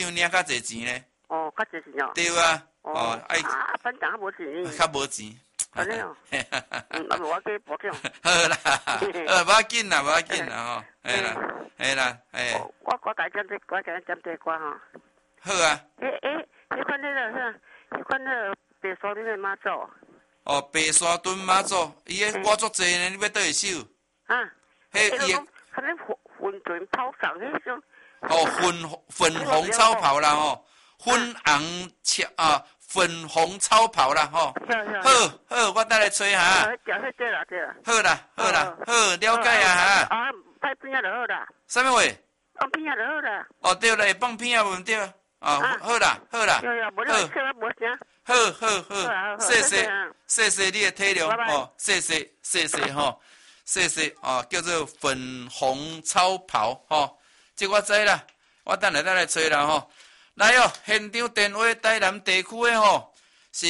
张领较侪钱呢。 哦，较侪钱哦。 对啊。 哦，班长较无钱。 较无钱。 安尼哦。无我计保障。 好啦，无要紧啦，无要紧啦吼。嘿啦，嘿啦，嘿。 我家针对歌吼。 好啊。 迄款白沙屯的妈祖。 哦，白沙屯妈祖，伊个我足济呢，你要倒一首？ 啊。 迄伊个。 可能粉卷泡上迄种。 哦，粉红超跑啦吼，粉红粉红超跑啦吼。好，我等来吹哈。 对啦。 好啦，了解啊哈。 拍片就好啦。 啥物话？ 放片就好啦。 哦，对啦，会放片啊，唔对啊。好啦。好，谢谢你的体谅哦，谢谢吼，谢谢哦，叫做粉红超跑吼，这我知啦，我等来吹啦吼。来哦，现场电话台南地区的吼是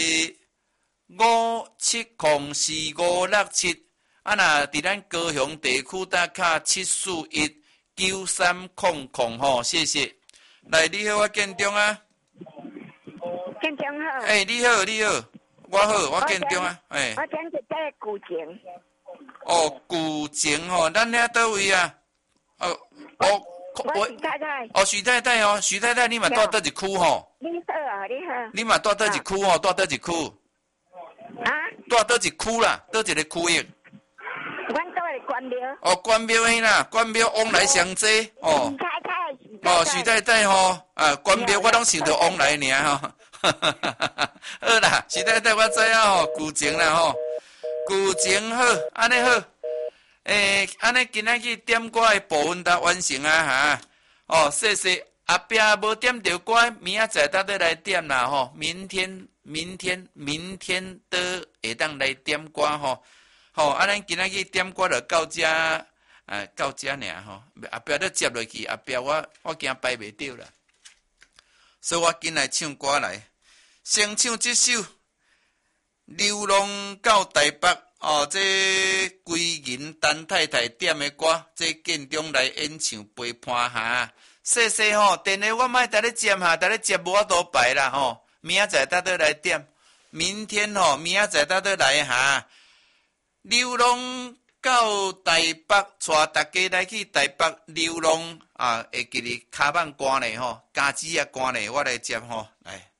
57045567，啊那伫咱高雄地区打卡7419300吼，谢谢。来，你好，我建中啊。 建中好。 你好，我好，我建中啊。 我讲一个古井。 哦，古井吼，咱遐倒位啊？ 我许太太。 许太太，你嘛住倒一区吼？ 你好。 你嘛住倒一区吼？住倒一区？ 啊？ 住倒一区啦？倒一个区域？ 阮住咧关庙。 哦，关庙迄啦，关庙往来上济哦。 许太太。 许太太吼，关庙我拢想着往来尔吼。好啦，许太太我知影吼，古井啦吼，古井好，安尼好。安尼今仔日点歌的部分都完成啊哈。哦，谢谢。后壁无点着歌，明仔载才来点啦吼。明天都会当来点歌吼。吼，咱今仔日点歌就到这。到这尔吼，后壁要接落去，后壁我惊排袂着啦，所以我紧来唱歌来，先唱这首《流浪到台北》哦，这归银陈太太点的歌，这建中来演唱陪伴下，谢谢吼，电话我莫带你接哈，带你接无法度排啦吼，明仔载才来点，明天吼，明仔载才来哈，流浪。到台北，带大家来去台北流浪啊！会记哩卡板歌呢吼，家姊啊歌呢，我来接吼，来。